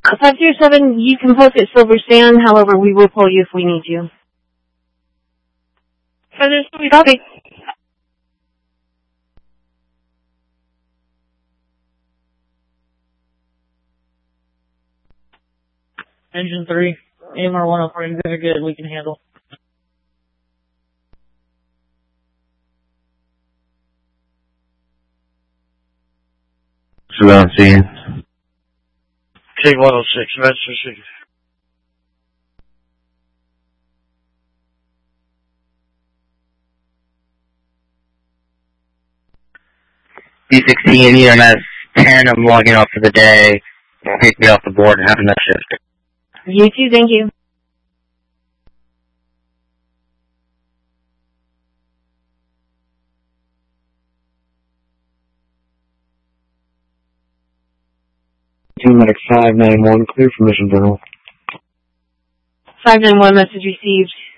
507, you can post at Silver Sand, however, we will pull you if we need you. 507, copy. Engine 3, AMR 104, you're very good, we can handle. Surround scene. Take 106, message. B16, EMS 10, I'm logging off for the day. Take me off the board and have a nice shift. You too, thank you. Team Medic 591, clear for mission journal. 591, message received.